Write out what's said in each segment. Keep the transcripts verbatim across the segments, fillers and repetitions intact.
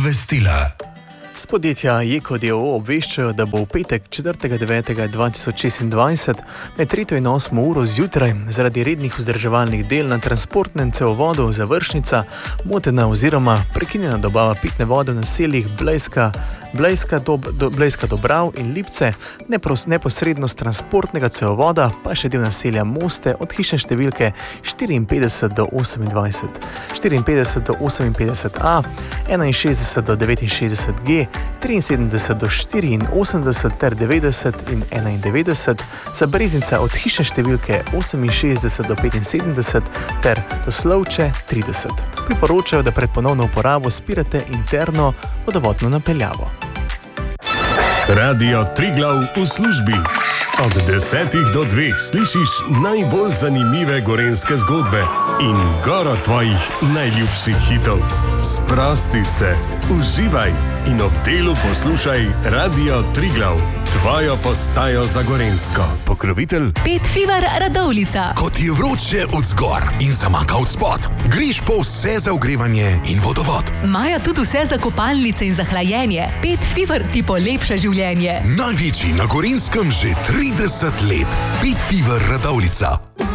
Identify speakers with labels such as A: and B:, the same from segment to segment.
A: Obvestila.
B: Z podjetja Jeko d. o. o. obveščajo, da bo v petek četrtega devetega dva tisoč šestindvajset med tretjo in osmo uro zjutraj zaradi rednih vzdrževalnih del na transportnem cevovodu Završnica motena oziroma prekinjena dobava pitne vode v naseljih Blejska, Blejska, Dob, do, Blejska Dobrav in Lipce, nepros, neposredno z transportnega cevovoda pa še del naselja Moste od hišne številke štiriinpetdeset do osemindvajset, štiriinpetdeset do oseminpetdeset a, enainšestdeset do devetinšestdeset g, triinsedemdeset do štiriinosemdeset ter devetdeset in enaindevetdeset, za Breznica od hišne številke oseminšestdeset do petinsedemdeset ter do Slovče trideset. Priporočajo, da pred ponovno uporabo spirate interno vodovodno napeljavo.
A: Radio Triglav v službi. Od desetih do dveh slišiš najbolj zanimive gorenjske zgodbe in goro tvojih najljubših hitov. Sprosti se, uživaj in ob delu poslušaj Radio Triglav, tvojo postajo za gorenjsko. Pokrovitelj
C: Pet Fever Radovljica.
D: Ko ti je vroče od zgor in zamaka od spod, greš po vse za ogrevanje in vodovod.
C: Imajo tudi vse za kopalnice in za hlajenje. Pet Fever ti polepša življenje.
D: Največji na Gorenjskem že trideset let. Pet Fever Radovljica.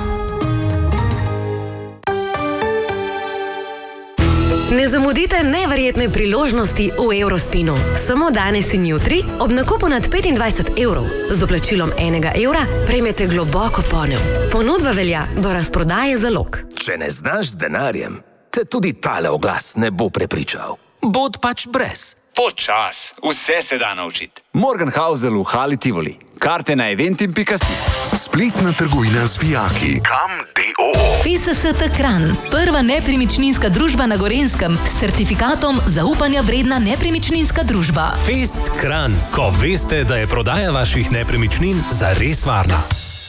E: Ne zamudite neverjetne priložnosti v Eurospinu. Samo danes in jutri ob nakupu nad petindvajset evrov z doplačilom enega evra prejmete globoko ponev. Ponudba velja do razprodaje zalog.
F: Če ne znaš z denarjem, te tudi tale oglas ne bo prepričal. Bod pač brez.
G: Počas, vse se da naučiti.
H: Morgenhausel v Hali Tivoli. Karte na eventim pika si.
D: Spletna trgovina z vijaki. Kam d. o. o.
C: F S S T Kranj, prva nepremičninska družba na Gorenjskem s certifikatom zaupanja vredna nepremičninska družba.
I: Fest Kranj, ko veste, da je prodaja vaših nepremičnin zares varna.